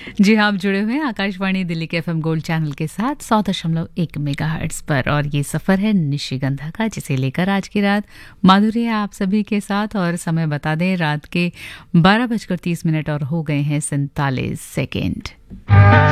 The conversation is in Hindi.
जी हाँ, आप जुड़े हुए हैं आकाशवाणी दिल्ली के एफएम गोल्ड चैनल के साथ 100.1 मेगाहर्ट्ज पर और ये सफ़र है निशिगंधा का, जिसे लेकर आज की रात माधुरी है आप सभी के साथ। और समय बता दें, रात के 12:30 और हो गए हैं 47 सेकेंड।